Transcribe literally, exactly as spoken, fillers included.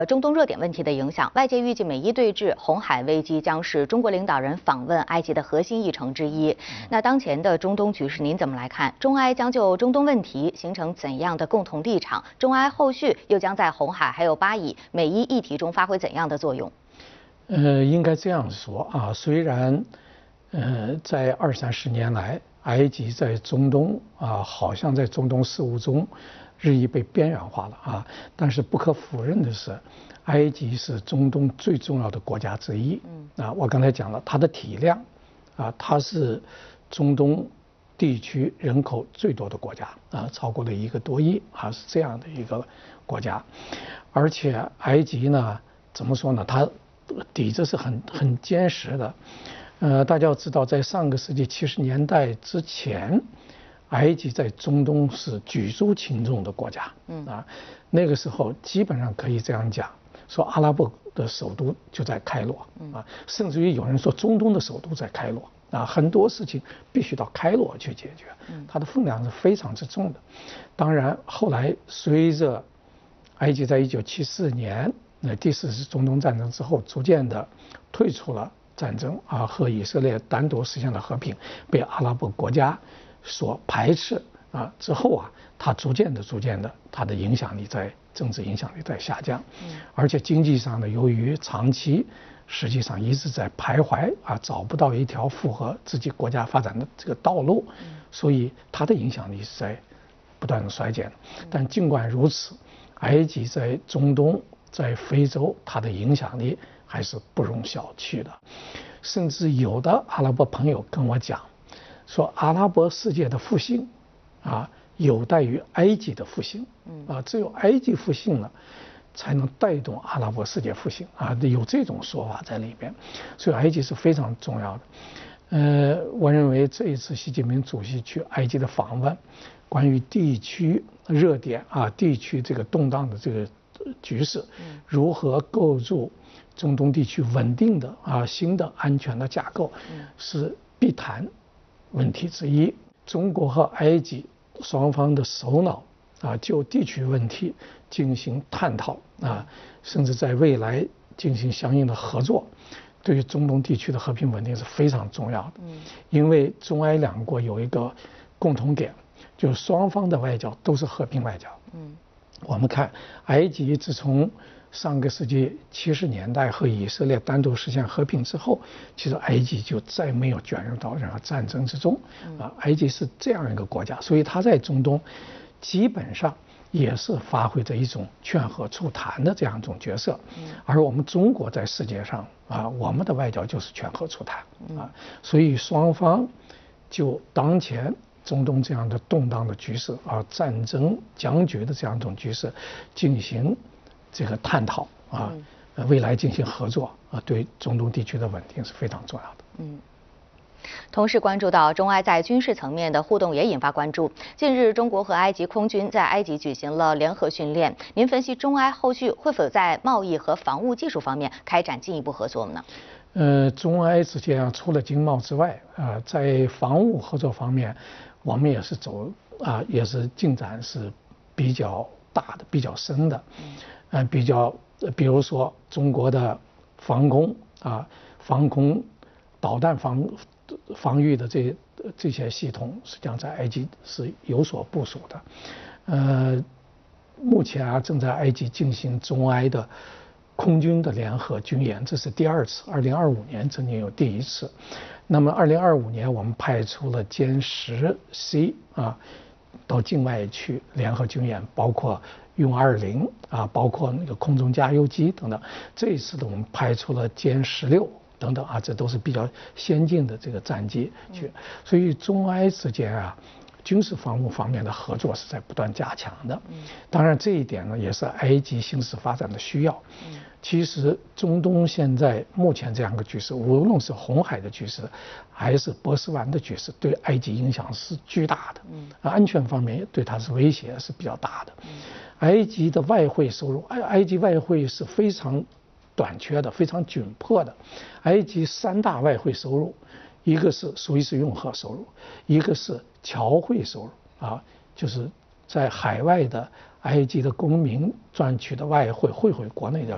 中东热点问题的影响，外界预计美伊对峙、红海危机将是中国领导人访问埃及的核心议程之一。那当前的中东局势您怎么来看？中埃将就中东问题形成怎样的共同立场？中埃后续又将在红海还有巴以美伊议题中发挥怎样的作用？ 呃，应该这样说啊，虽然呃在二三十年来，埃及在中东啊，好像在中东事务中日益被边缘化了啊，但是不可否认的是，埃及是中东最重要的国家之一。嗯啊，我刚才讲了它的体量啊，它是中东地区人口最多的国家啊，超过了一个多亿啊，是这样的一个国家。而且埃及呢，怎么说呢？它底子是很很坚实的。呃，大家要知道，在上个世纪七十年代之前，埃及在中东是举足轻重的国家。嗯啊，那个时候基本上可以这样讲，说阿拉伯的首都就在开罗啊，甚至于有人说中东的首都在开罗啊，很多事情必须到开罗去解决，它的分量是非常之重的。当然，后来随着埃及在一九七四年那第四次中东战争之后，逐渐的退出了战争啊，和以色列单独实现了和平，被阿拉伯国家所排斥啊之后啊，它逐渐的、逐渐的，它的影响力在政治影响力在下降，而且经济上呢，由于长期实际上一直在徘徊啊，找不到一条符合自己国家发展的这个道路，所以它的影响力是在不断的衰减。但尽管如此，埃及在中东、在非洲，它的影响力还是不容小觑的。甚至有的阿拉伯朋友跟我讲，说阿拉伯世界的复兴啊，有待于埃及的复兴啊，只有埃及复兴了，才能带动阿拉伯世界复兴啊，有这种说法在里边。所以埃及是非常重要的。呃，我认为这一次习近平主席去埃及的访问，关于地区热点啊，地区这个动荡的这个局势，如何构筑中东地区稳定的啊新的安全的架构，是必谈问题之一。中国和埃及双方的首脑啊，就地区问题进行探讨啊，甚至在未来进行相应的合作，对于中东地区的和平稳定是非常重要的。因为中埃两国有一个共同点，就是双方的外交都是和平外交。嗯，我们看埃及自从上个世纪七十年代和以色列单独实现和平之后，其实埃及就再没有卷入到任何战争之中啊。埃及是这样一个国家，所以它在中东基本上也是发挥着一种劝和促谈的这样一种角色。而我们中国在世界上啊，我们的外交就是劝和促谈啊，所以双方就当前中东这样的动荡的局势啊，战争僵局的这样一种局势进行这个探讨啊，未来进行合作啊，对中东地区的稳定是非常重要的。 嗯。同时关注到中埃在军事层面的互动也引发关注。近日，中国和埃及空军在埃及举行了联合训练。您分析中埃后续会否在贸易和防务技术方面开展进一步合作呢？ 呃，中埃之间啊，除了经贸之外啊，在防务合作方面，我们也是走啊，也是进展是比较大的、比较深的。嗯，比较，比如说中国的防空啊、防空导弹防防御的这这些系统，实际上在埃及是有所部署的。呃，目前啊正在埃及进行中埃的空军的联合军演，这是第二次，二零二五年曾经有第一次。那么二零二五年我们派出了歼十 C 啊到境外去联合军演，包括用二零啊，包括那个空中加油机等等。这一次呢，我们派出了歼十六等等啊，这都是比较先进的这个战机去。所以中埃之间啊，军事防务方面的合作是在不断加强的。当然这一点呢，也是埃及形势发展的需要。其实中东现在目前这样一个局势，无论是红海的局势，还是波斯湾的局势，对埃及影响是巨大的。安全方面对它是威胁是比较大的。埃及的外汇收入，埃埃及外汇是非常短缺的，非常紧迫的。埃及三大外汇收入，一个是苏伊士运河收入，一个是侨汇收入啊，就是在海外的埃及的公民赚取的外汇汇回国内的